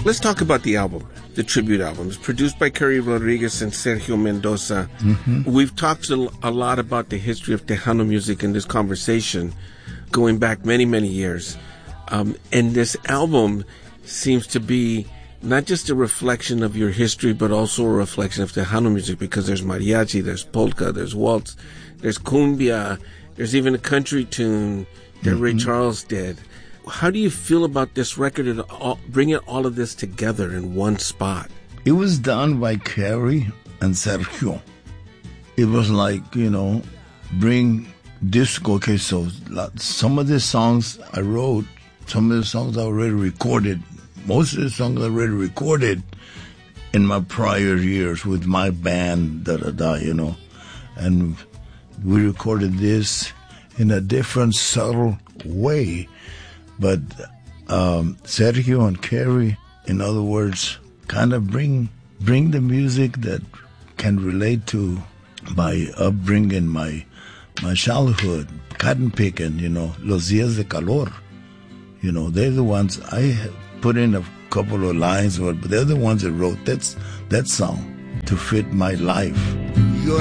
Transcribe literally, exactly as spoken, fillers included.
Let's talk about the album, the tribute album. It's produced by Kerry Rodriguez and Sergio Mendoza. Mm-hmm. We've talked a, a lot about the history of Tejano music in this conversation, going back many, many years. Um, and this album seems to be not just a reflection of your history, but also a reflection of Tejano music, because there's mariachi, there's polka, there's waltz, there's cumbia, there's even a country tune that mm-hmm. Ray Charles did. How do you feel about this record and all, bringing all of this together in one spot? It was done by Kerry and Sergio. It was like, you know, bring disco. Okay, so some of the songs I wrote, some of the songs I already recorded, most of the songs I already recorded in my prior years with my band, da da da, you know. And we recorded this in a different, subtle way. But um, Sergio and Kerry, in other words, kind of bring bring the music that can relate to my upbringing, my my childhood, cotton picking, you know, Los Días de Calor. You know, they're the ones, I put in a couple of lines, but they're the ones that wrote that's, that song to fit my life.